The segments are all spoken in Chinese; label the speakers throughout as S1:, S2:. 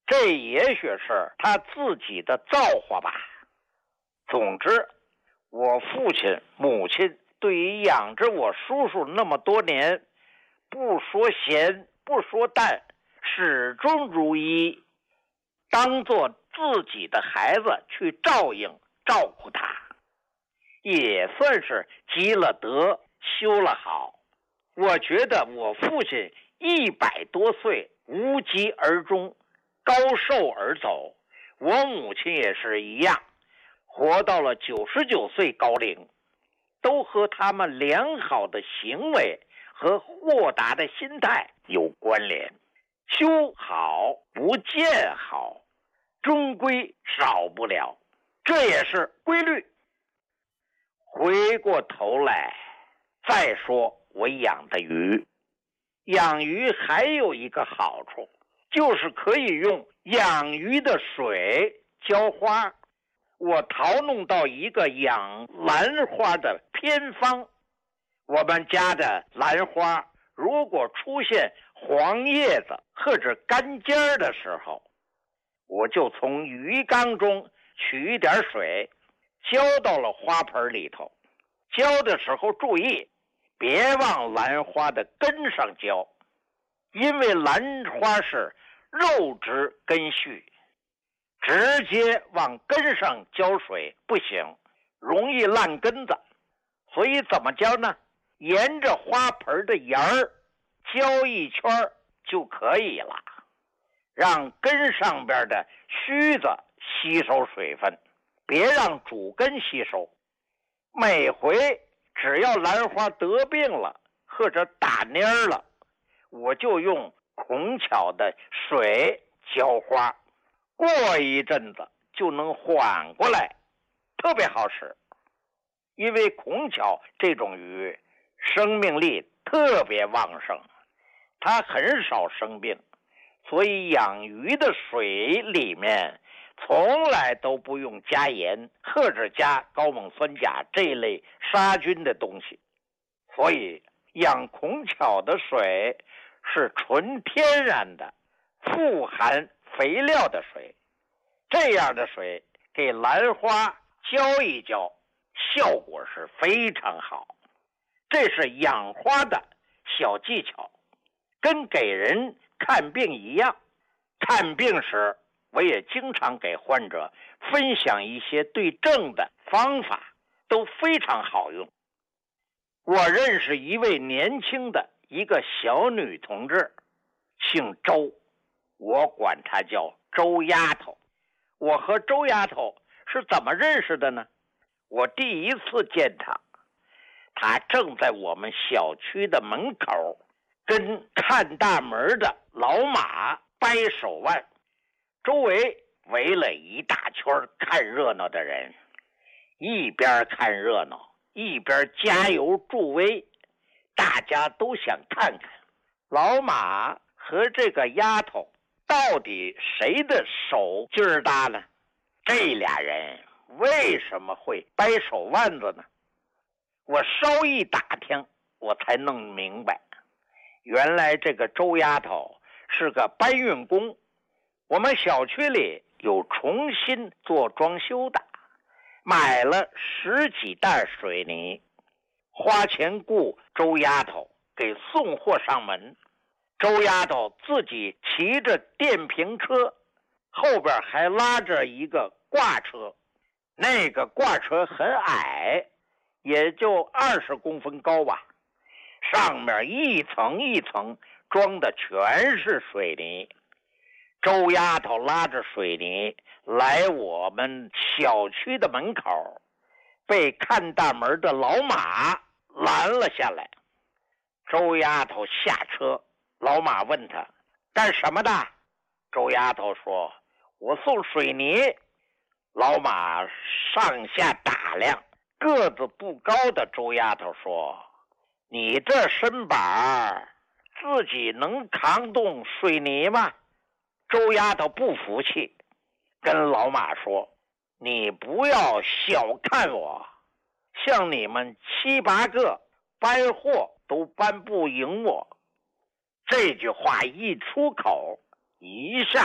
S1: 这也许是他自己的造化吧。总之，我父亲母亲对于养着我叔叔那么多年，不说咸不说淡，始终如一，当做自己的孩子去照应照顾他，也算是积了德修了好。我觉得我父亲100多岁无疾而终，高寿而走，我母亲也是一样，活到了99岁高龄，都和他们良好的行为和豁达的心态有关联。修好不见好，终归少不了，这也是规律。回过头来再说我养的鱼，养鱼还有一个好处，就是可以用养鱼的水浇花。我淘弄到一个养兰花的偏方，我们家的兰花如果出现黄叶子或者干尖的时候，我就从鱼缸中取一点水，浇到了花盆里头。浇的时候注意，别往兰花的根上浇，因为兰花是肉质根须，直接往根上浇水不行，容易烂根子。所以怎么浇呢？沿着花盆的沿儿浇一圈就可以了，让根上边的须子吸收水分，别让主根吸收。每回只要兰花得病了或者打蔫了，我就用孔巧的水浇花，过一阵子就能缓过来，特别好使。因为孔巧这种鱼生命力特别旺盛，它很少生病，所以养鱼的水里面从来都不用加盐或者加高锰酸钾这一类杀菌的东西，所以养孔巧的水是纯天然的富含肥料的水。这样的水给兰花浇一浇，效果是非常好。这是养花的小技巧，跟给人看病一样。看病时我也经常给患者分享一些对症的方法，都非常好用。我认识一位年轻的一个小女同志，姓周，我管她叫周丫头。我和周丫头是怎么认识的呢？我第一次见她，她正在我们小区的门口跟看大门的老马掰手腕，周围围了一大圈看热闹的人，一边看热闹一边加油助威，大家都想看看老马和这个丫头到底谁的手劲儿大呢？这俩人为什么会掰手腕子呢？我稍一打听，我才弄明白，原来这个周丫头是个搬运工，我们小区里有重新做装修的，买了10几袋水泥，花钱雇周丫头给送货上门。周丫头自己骑着电瓶车，后边还拉着一个挂车，那个挂车很矮，也就20公分高吧，上面一层一层装的全是水泥。周丫头拉着水泥来我们小区的门口，被看大门的老马拦了下来。周丫头下车，老马问她干什么的？周丫头说我送水泥。老马上下打量个子不高的周丫头说，你这身板自己能扛动水泥吗？周丫头不服气，跟老马说，你不要小看我，像你们7、8个搬货都搬不赢我。这句话一出口，一下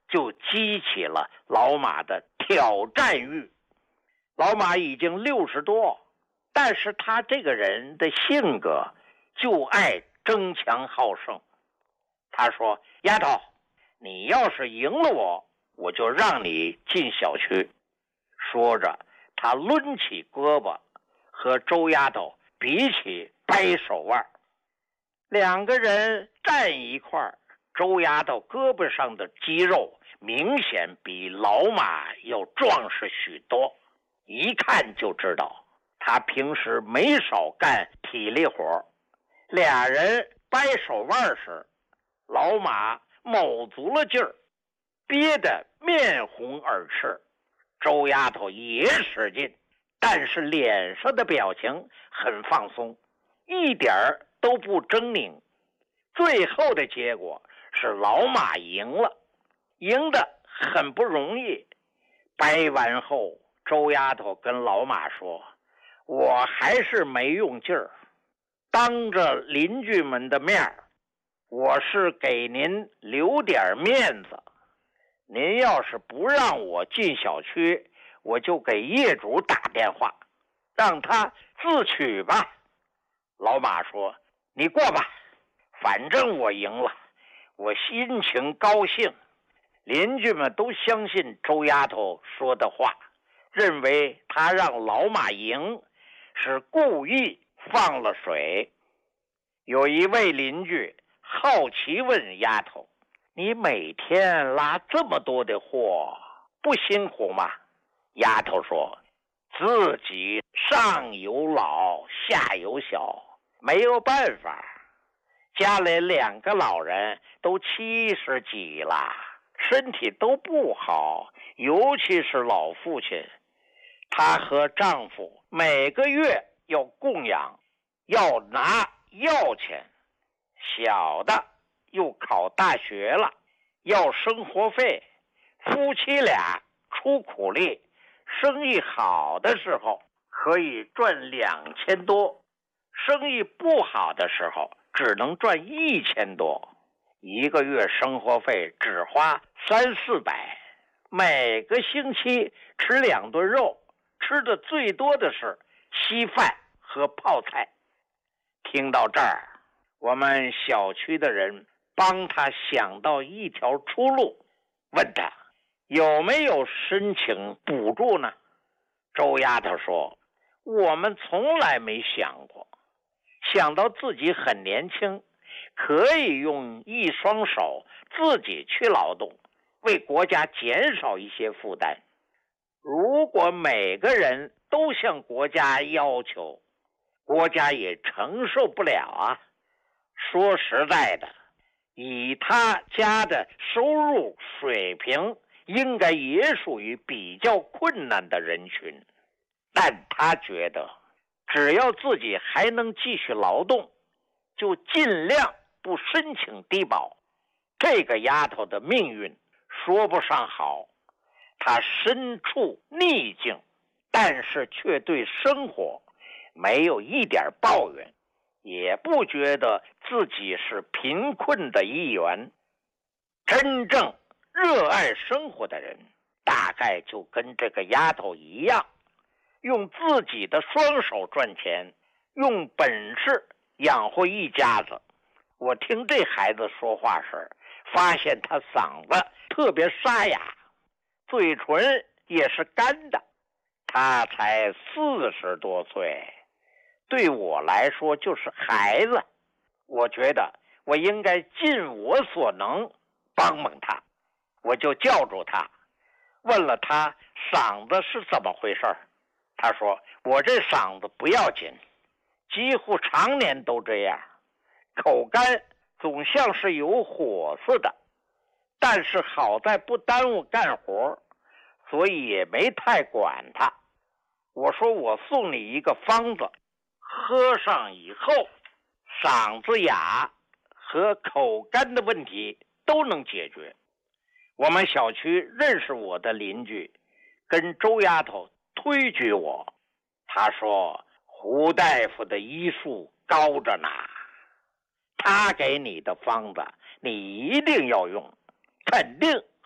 S1: 就激起了老马的挑战欲。老马已经60多，但是他这个人的性格就爱争强好胜。他说：丫头，你要是赢了我就让你进小区。说着，他抡起胳膊和周丫头比起掰手腕。两个人站一块儿，周丫头胳膊上的肌肉明显比老马要壮实许多，一看就知道他平时没少干体力活。俩人掰手腕时，老马卯足了劲儿，憋得面红耳赤。周丫头也使劲，但是脸上的表情很放松，一点儿都不狰狞。最后的结果是老马赢了，赢得很不容易。掰完后，周丫头跟老马说：我还是没用劲儿，当着邻居们的面我是给您留点面子，您要是不让我进小区，我就给业主打电话，让他自取吧。老马说：你过吧，反正我赢了，我心情高兴。邻居们都相信周丫头说的话，认为他让老马赢是故意放了水。有一位邻居好奇问丫头：你每天拉这么多的货，不辛苦吗？丫头说：自己上有老下有小，没有办法，家里2个老人都70几了，身体都不好，尤其是老父亲，她和丈夫每个月要供养，要拿药钱，小的又考大学了，要生活费，夫妻俩出苦力，生意好的时候可以赚2000多，生意不好的时候只能赚1000多，一个月生活费只花300-400，每个星期吃2顿肉，吃的最多的是稀饭和泡菜。听到这儿，我们小区的人帮他想到一条出路，问他有没有申请补助呢？周丫头说：我们从来没想过，想到自己很年轻，可以用一双手自己去劳动，为国家减少一些负担。如果每个人都向国家要求，国家也承受不了啊。说实在的，以他家的收入水平，应该也属于比较困难的人群，但他觉得只要自己还能继续劳动，就尽量不申请低保。这个丫头的命运说不上好，她身处逆境，但是却对生活没有一点抱怨，也不觉得自己是贫困的一员。真正热爱生活的人，大概就跟这个丫头一样，用自己的双手赚钱，用本事养活一家子。我听这孩子说话时，发现他嗓子特别沙哑，嘴唇也是干的。他才40多岁，对我来说就是孩子。我觉得我应该尽我所能帮帮他。我就叫住他，问了他嗓子是怎么回事。他说：我这嗓子不要紧，几乎常年都这样，口干，总像是有火似的，但是好在不耽误干活，所以也没太管他。我说我送你一个方子，喝上以后，嗓子哑和口干的问题都能解决。我们小区认识我的邻居跟周丫头推举我，他说胡大夫的医术高着呢，他给你的方子你一定要用，肯定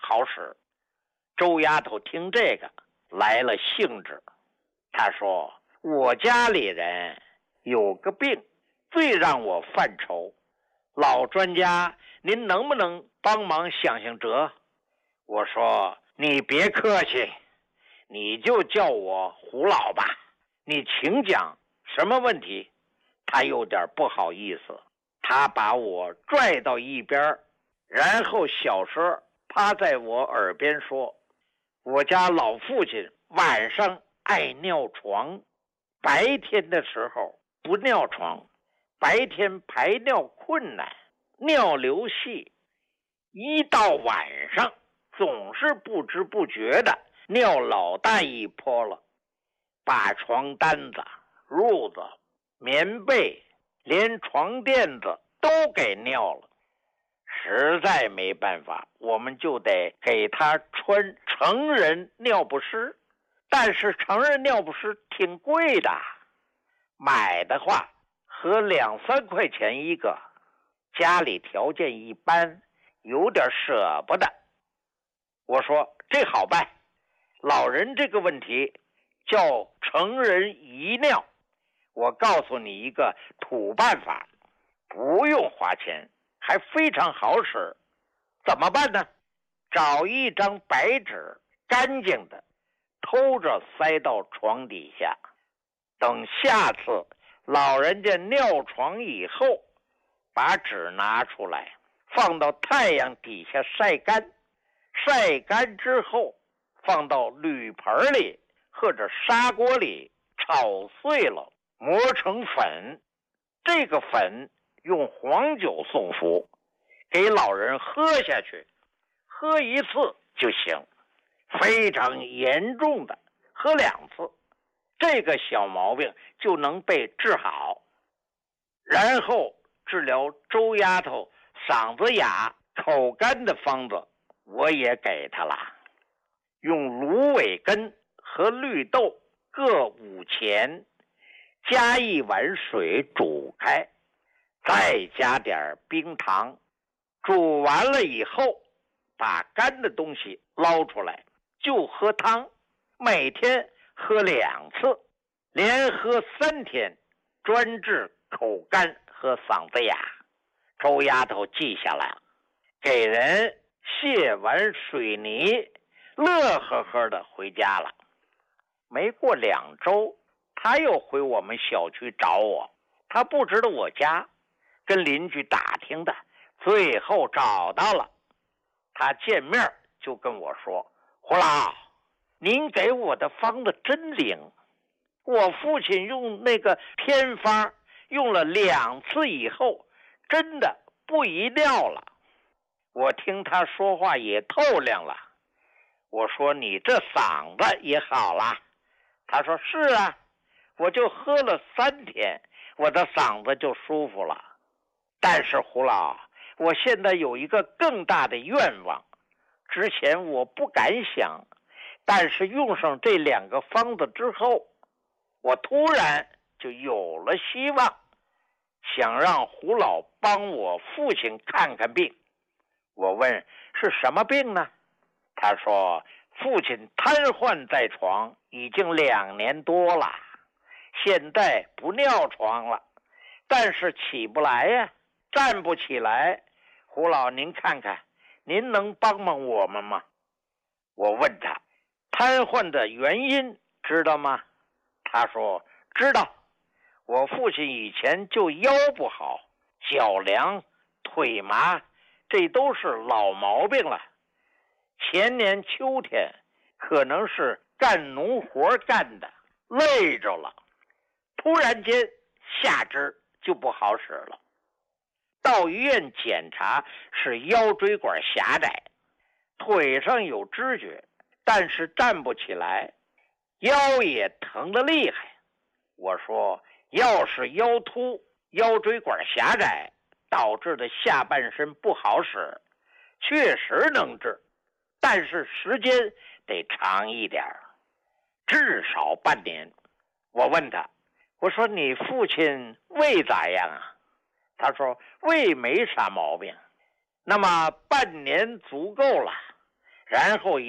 S1: 好使。周丫头听这个来了兴致，她说：“我家里人有个病，最让我犯愁。老专家，您能不能帮忙想想辙？”我说：“你别客气，你就叫我胡老吧。你请讲，什么问题？”他有点不好意思，他把我拽到一边，然后小声趴在我耳边说：“我家老父亲晚上爱尿床，白天的时候不尿床，白天排尿困难，尿流细，一到晚上总是不知不觉的尿老大一泼了，把床单子、褥子、棉被连床垫子都给尿了。实在没办法，我们就得给他穿成人尿不湿，但是成人尿不湿挺贵的，买的话合2-3块钱一个，家里条件一般，有点舍不得。”我说：“这好办，老人这个问题叫成人遗尿，我告诉你一个土办法，不用花钱，还非常好使。怎么办呢？找一张白纸，干净的，偷着塞到床底下，等下次老人家尿床以后，把纸拿出来，放到太阳底下晒干，晒干之后放到铝盆里或者砂锅里炒碎了，磨成粉。这个粉用黄酒送服，给老人喝下去，喝一次就行，非常严重的喝2次，这个小毛病就能被治好。然后治疗周丫头嗓子哑口干的方子我也给她了，用芦苇根和绿豆各5钱，加1碗水煮开，再加点冰糖，煮完了以后把干的东西捞出来，就喝汤，每天喝2次，连喝3天，专治口干和嗓子哑。周丫头记下来了，给人卸完水泥，乐呵呵的回家了。没过2周，他又回我们小区找我，他不知道我家，跟邻居打听的，最后找到了。他见面就跟我说：“胡老，您给我的方子真灵，我父亲用那个偏方用了2次以后，真的不遗尿了。”我听他说话也透亮了，我说：“你这嗓子也好了。”他说：“是啊，我就喝了3天，我的嗓子就舒服了。但是胡老，我现在有一个更大的愿望，之前我不敢想，但是用上这2个方子之后，我突然就有了希望，想让胡老帮我父亲看看病。”我问：“是什么病呢？”他说：“父亲瘫痪在床已经2年多了，现在不尿床了，但是起不来呀，站不起来。胡老，您看看，您能帮帮我们吗？”我问他：“瘫痪的原因知道吗？”他说：“知道，我父亲以前就腰不好，脚凉，腿麻，这都是老毛病了。前年秋天可能是干农活干的累着了，突然间下肢就不好使了，到医院检查是腰椎管狭窄，腿上有知觉，但是站不起来，腰也疼得厉害。”我说：“要是腰突、腰椎管狭窄导致的下半身不好使，确实能治，但是时间得长一点，至少半年。”我问他，我说：“你父亲胃咋样啊？”他说：“胃没啥毛病。”那么半年足够了， 然后